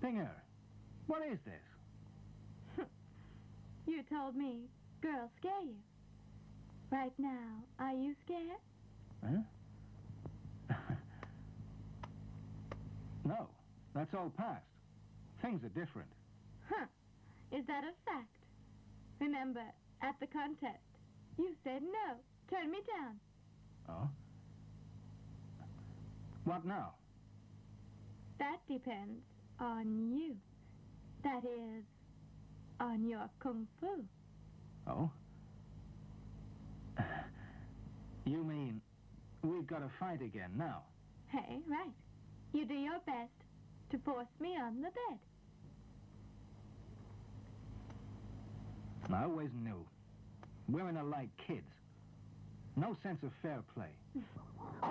Stinger, what is this? You told me girls scare you. Right now, are you scared? Huh? No, that's all past. Things are different. Huh. Is that a fact? Remember, at the contest, you said no. Turn me down. Oh? What now? That depends on you. That is, on your kung fu. Oh? You mean we've got to fight again now? Hey, right. You do your best to force me on the bed. I always knew. Women are like kids. No sense of fair play.